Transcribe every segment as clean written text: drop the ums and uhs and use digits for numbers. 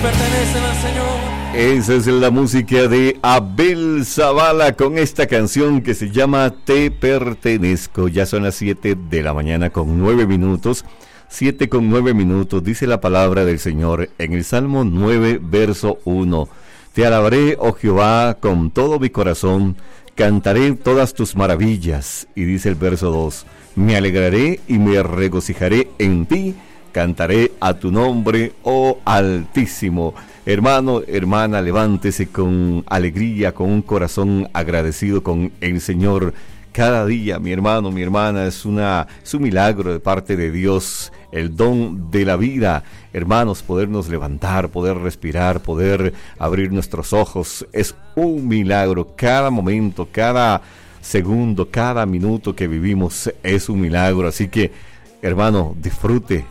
pertenecen al Señor. Esa es la música de Abel Zavala con esta canción que se llama Te Pertenezco. Ya son las 7 de la mañana con 9 minutos. 7 con 9 minutos, dice la palabra del Señor en el Salmo 9, verso 1. Te alabaré, oh Jehová, con todo mi corazón, cantaré todas tus maravillas. Y dice el verso 2, me alegraré y me regocijaré en ti, cantaré a tu nombre, oh Altísimo. Hermano, hermana, levántese con alegría, con un corazón agradecido con el Señor. Cada día, mi hermano, mi hermana, es un milagro de parte de Dios, el don de la vida. Hermanos, podernos levantar, poder respirar, poder abrir nuestros ojos, es un milagro. Cada momento, cada segundo, cada minuto que vivimos es un milagro. Así que, hermano, disfrute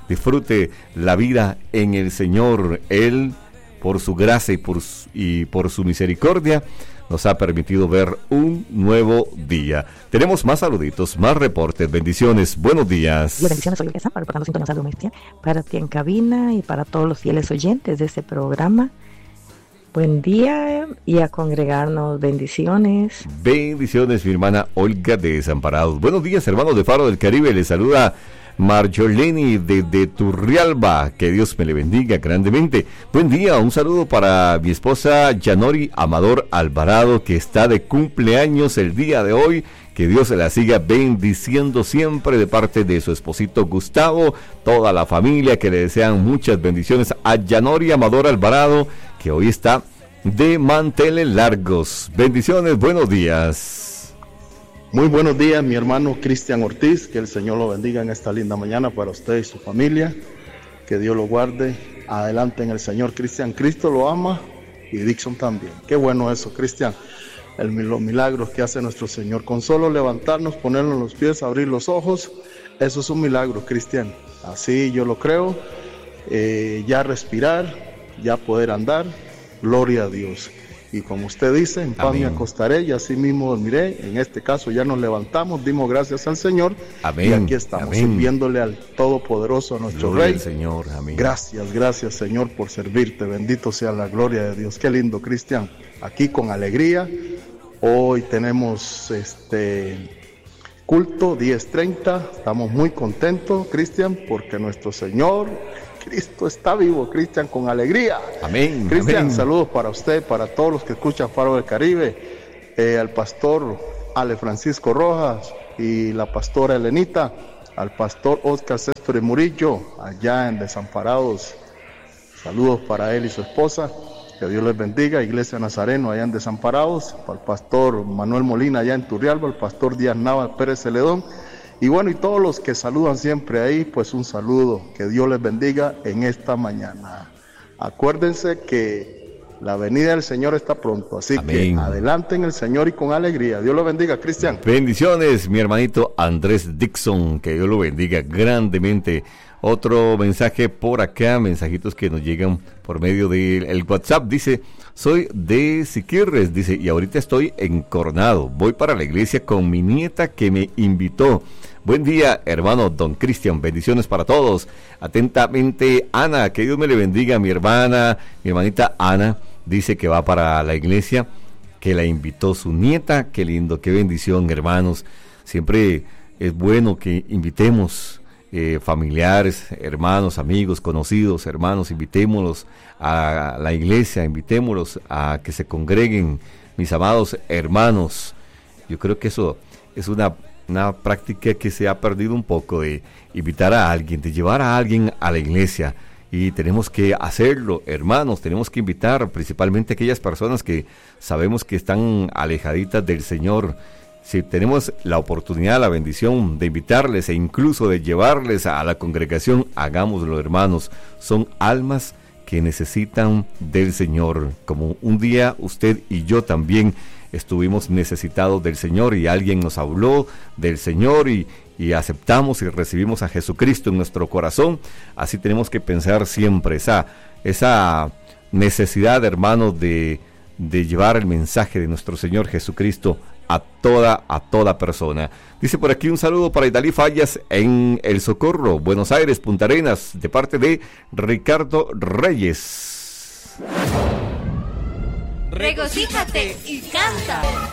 la vida en el Señor. Él, por su gracia y por su misericordia, nos ha permitido ver un nuevo día. Tenemos más saluditos, más reportes. Bendiciones, buenos días. Bendiciones, soy Olga, reportando sintonía de doméstica para ti en cabina y para todos los fieles oyentes de este programa. Buen día y a congregarnos. Bendiciones. Bendiciones, mi hermana Olga de Desamparados. Buenos días, hermanos de Faro del Caribe. Les saluda Marjoleni de Turrialba, que Dios me le bendiga grandemente. Buen día, un saludo para mi esposa Yanori Amador Alvarado, que está de cumpleaños el día de hoy. Que Dios se la siga bendiciendo siempre de parte de su esposito Gustavo, toda la familia, que le desean muchas bendiciones a Yanori Amador Alvarado, que hoy está de manteles largos. Bendiciones, buenos días. Muy buenos días, mi hermano Cristian Ortiz, que el Señor lo bendiga en esta linda mañana para usted y su familia, que Dios lo guarde adelante en el Señor. Cristian, Cristo lo ama y Dixon también. Qué bueno eso, Cristian, los milagros que hace nuestro Señor, con solo levantarnos, ponernos los pies, abrir los ojos, eso es un milagro, Cristian, así yo lo creo. Ya respirar, ya poder andar, gloria a Dios. Y como usted dice, en paz me acostaré y así mismo dormiré. En este caso ya nos levantamos, dimos gracias al Señor. Amén. Y aquí estamos, sirviéndole al Todopoderoso, a nuestro Rey. Señor. Amén. Gracias Señor por servirte. Bendito sea la gloria de Dios. Qué lindo, Cristian. Aquí con alegría. Hoy tenemos culto 10:30. Estamos muy contentos, Cristian, porque nuestro Señor Cristo está vivo, Cristian, con alegría. Amén. Cristian, saludos para usted, para todos los que escuchan Faro del Caribe, al pastor Ale Francisco Rojas y la pastora Elenita, al pastor Oscar Céspedes Murillo, allá en Desamparados. Saludos para él y su esposa, que Dios les bendiga. Iglesia Nazareno, allá en Desamparados, para el pastor Manuel Molina, allá en Turrialba, el pastor Díaz Nava Pérez Celedón. Y bueno, y todos los que saludan siempre ahí, pues un saludo, que Dios les bendiga en esta mañana. Acuérdense que la venida del Señor está pronto, así Amén. Que adelante en el Señor y con alegría. Dios lo bendiga, Cristian. Bendiciones, mi hermanito Andrés Dixon, que Dios lo bendiga grandemente. Otro mensaje por acá, mensajitos que nos llegan por medio del WhatsApp, dice, soy de Siquirres, dice, y ahorita estoy en Coronado, voy para la iglesia con mi nieta que me invitó. Buen día, hermano don Cristian, bendiciones para todos. Atentamente, Ana, que Dios me le bendiga, mi hermanita Ana, dice que va para la iglesia, que la invitó su nieta. Qué lindo, qué bendición, hermanos. Siempre es bueno que invitemos familiares, hermanos, amigos, conocidos, hermanos, invitémoslos a la iglesia, invitémoslos a que se congreguen, mis amados hermanos. Yo creo que eso es una práctica que se ha perdido un poco, de invitar a alguien, de llevar a alguien a la iglesia, y tenemos que hacerlo, hermanos, tenemos que invitar principalmente a aquellas personas que sabemos que están alejaditas del Señor. Si tenemos la oportunidad, la bendición de invitarles e incluso de llevarles a la congregación, hagámoslo, hermanos. Son almas que necesitan del Señor, como un día usted y yo también estuvimos necesitados del Señor y alguien nos habló del Señor y aceptamos y recibimos a Jesucristo en nuestro corazón. Así tenemos que pensar siempre, esa necesidad, hermanos, de llevar el mensaje de nuestro Señor Jesucristo a toda persona. Dice por aquí un saludo para Idalí Fallas en El Socorro, Buenos Aires, Punta Arenas, de parte de Ricardo Reyes. regocíjate y canta.